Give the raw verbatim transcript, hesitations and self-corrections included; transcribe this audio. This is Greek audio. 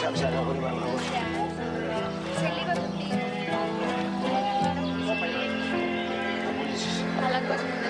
Κάψε αγάπη, παρακαλώ. Σε λίγο το πήγα. Θα πουλήσεις. Αλλά κόσμο.